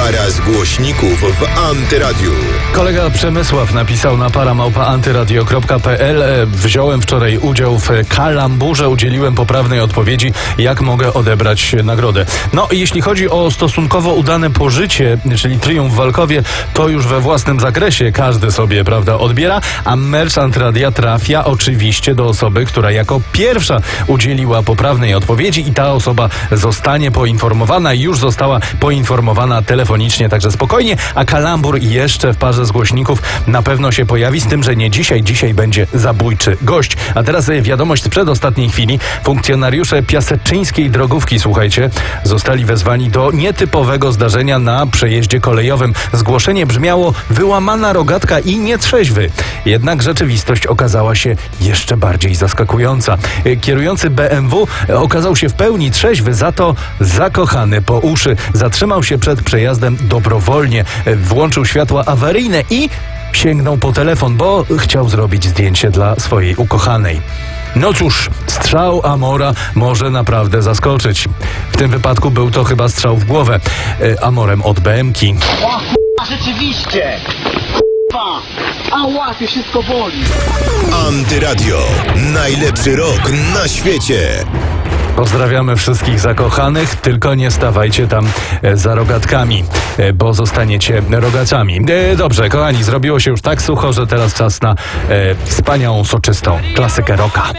Para z głośników w Antyradiu. Kolega Przemysław napisał na para@antyradio.pl. Wziąłem wczoraj udział w kalamburze, udzieliłem poprawnej odpowiedzi, jak mogę odebrać nagrodę. No i jeśli chodzi o stosunkowo udane pożycie, czyli triumf w Walkowie, to już we własnym zakresie każdy sobie, prawda, odbiera, a merch Antyradia trafia oczywiście do osoby, która jako pierwsza udzieliła poprawnej odpowiedzi i ta osoba zostanie poinformowana i już została poinformowana telefonicznie, także spokojnie, a kalambur jeszcze w parze z głośników na pewno się pojawi, z tym, że nie dzisiaj. Dzisiaj będzie zabójczy gość. A teraz wiadomość z przedostatniej chwili. Funkcjonariusze piaseczyńskiej drogówki, słuchajcie, zostali wezwani do nietypowego zdarzenia na przejeździe kolejowym. Zgłoszenie brzmiało: wyłamana rogatka i nietrzeźwy. Jednak rzeczywistość okazała się jeszcze bardziej zaskakująca. Kierujący BMW okazał się w pełni trzeźwy, za to zakochany po uszy. Zatrzymał się przed przejazdem dobrowolnie, włączył światła awaryjne i sięgnął po telefon, bo chciał zrobić zdjęcie dla swojej ukochanej. No cóż, strzał Amora może naprawdę zaskoczyć. W tym wypadku był to chyba strzał w głowę. Amorem od BM-ki. A rzeczywiście! Ała, to wszystko boli! Antyradio. Najlepszy rok na świecie. Pozdrawiamy wszystkich zakochanych, tylko nie stawajcie tam za rogatkami, bo zostaniecie rogaczami. Dobrze, kochani, zrobiło się już tak sucho, że teraz czas na wspaniałą, soczystą klasykę rocka.